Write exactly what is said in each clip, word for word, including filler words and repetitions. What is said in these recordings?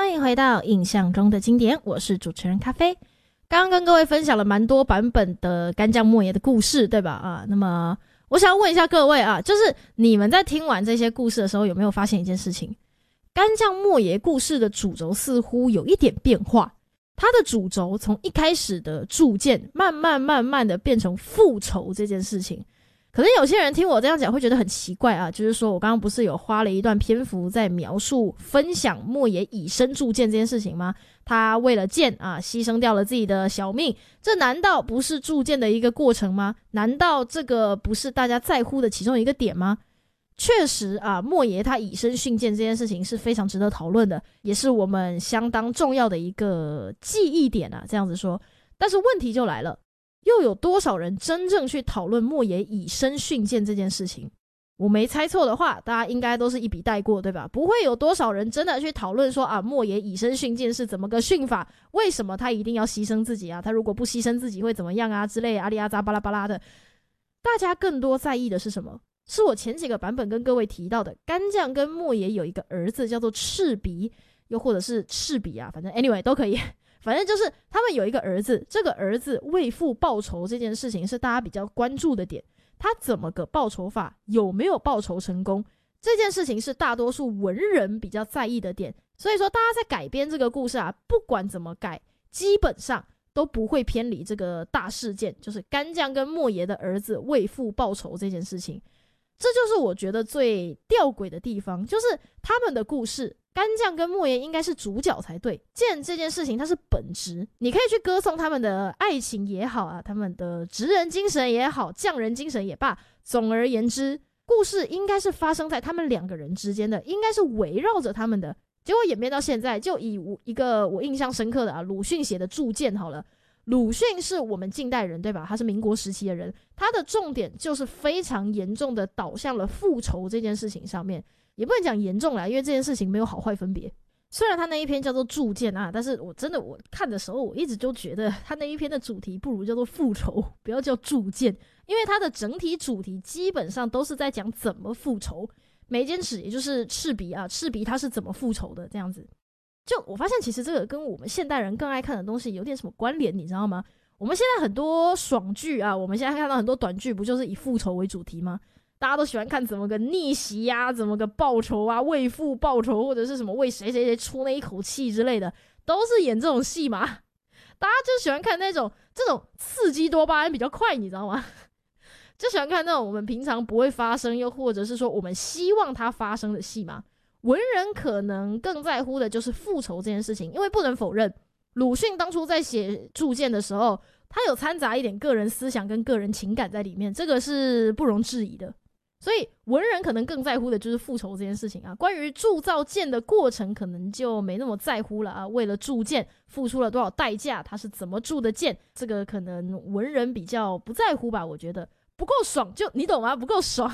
欢迎回到印象中的经典，我是主持人咖啡。刚刚跟各位分享了蛮多版本的干将莫邪的故事，对吧？啊，那么我想要问一下各位啊，就是你们在听完这些故事的时候，有没有发现一件事情？干将莫邪故事的主轴似乎有一点变化，它的主轴从一开始的铸剑，慢慢慢慢的变成复仇这件事情。可能有些人听我这样讲会觉得很奇怪啊，就是说我刚刚不是有花了一段篇幅在描述分享莫邪以身铸剑这件事情吗？他为了剑啊牺牲掉了自己的小命，这难道不是铸剑的一个过程吗？难道这个不是大家在乎的其中一个点吗？确实啊，莫邪他以身殉剑这件事情是非常值得讨论的，也是我们相当重要的一个记忆点啊，这样子说。但是问题就来了，又有多少人真正去讨论莫邪以身殉剑这件事情？我没猜错的话，大家应该都是一笔带过，对吧？不会有多少人真的去讨论说啊，莫邪以身殉剑是怎么个殉法？为什么他一定要牺牲自己啊？他如果不牺牲自己会怎么样啊？之类的阿里阿扎巴拉巴拉的。大家更多在意的是什么？是我前几个版本跟各位提到的，干将跟莫邪有一个儿子叫做赤鼻，又或者是赤鼻啊，反正 anyway 都可以。反正就是他们有一个儿子，这个儿子为父报仇这件事情是大家比较关注的点。他怎么个报仇法？有没有报仇成功？这件事情是大多数文人比较在意的点。所以说大家在改编这个故事啊，不管怎么改，基本上都不会偏离这个大事件，就是干将跟莫邪的儿子为父报仇这件事情。这就是我觉得最吊诡的地方，就是他们的故事干将跟莫邪应该是主角才对，剑这件事情它是本质，你可以去歌颂他们的爱情也好啊，他们的职人精神也好，匠人精神也罢，总而言之，故事应该是发生在他们两个人之间的，应该是围绕着他们的。结果演变到现在，就以一个我印象深刻的啊，鲁迅写的铸剑好了。鲁迅是我们近代人，对吧？他是民国时期的人，他的重点就是非常严重的导向了复仇这件事情上面。也不能讲严重啦，因为这件事情没有好坏分别。虽然他那一篇叫做铸剑啊，但是我真的我看的时候，我一直就觉得他那一篇的主题不如叫做复仇，不要叫铸剑，因为他的整体主题基本上都是在讲怎么复仇。眉间尺也就是赤鼻啊，赤鼻他是怎么复仇的这样子。就我发现其实这个跟我们现代人更爱看的东西有点什么关联，你知道吗？我们现在很多爽剧啊，我们现在看到很多短剧不就是以复仇为主题吗？大家都喜欢看怎么个逆袭啊，怎么个报仇啊，为父报仇，或者是什么为谁谁谁出那一口气之类的，都是演这种戏嘛。大家就喜欢看那种这种刺激多巴胺比较快，你知道吗？就喜欢看那种我们平常不会发生，又或者是说我们希望它发生的戏嘛。文人可能更在乎的就是复仇这件事情，因为不能否认，鲁迅当初在写铸剑的时候，他有掺杂一点个人思想跟个人情感在里面，这个是不容置疑的。所以文人可能更在乎的就是复仇这件事情啊。关于铸造剑的过程，可能就没那么在乎了啊。为了铸剑，付出了多少代价，他是怎么铸的剑，这个可能文人比较不在乎吧。我觉得不够爽，就你懂吗？不够爽。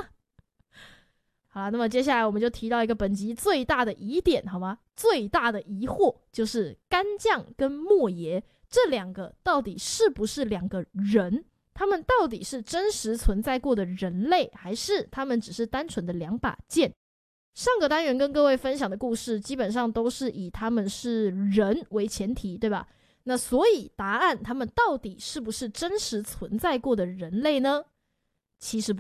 好啦，那么接下来我们就提到一个本集最大的疑点，好吗？最大的疑惑就是干将跟莫邪这两个到底是不是两个人？他们到底是真实存在过的人类，还是他们只是单纯的两把剑？上个单元跟各位分享的故事基本上都是以他们是人为前提，对吧？那所以答案，他们到底是不是真实存在过的人类呢？其实不